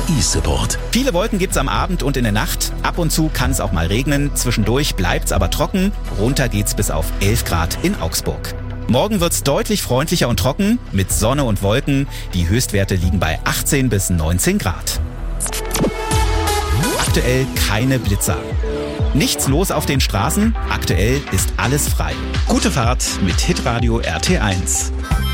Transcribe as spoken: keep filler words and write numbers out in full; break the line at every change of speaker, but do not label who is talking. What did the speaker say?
E-Support.
Viele Wolken gibt's am Abend und in der Nacht. Ab und zu kann es auch mal regnen. Zwischendurch bleibt's aber trocken. Runter geht's bis auf elf Grad in Augsburg. Morgen wird's deutlich freundlicher und trocken mit Sonne und Wolken. Die Höchstwerte liegen bei achtzehn bis neunzehn Grad. Aktuell keine Blitzer. Nichts los auf den Straßen. Aktuell ist alles frei. Gute Fahrt mit Hitradio R T eins.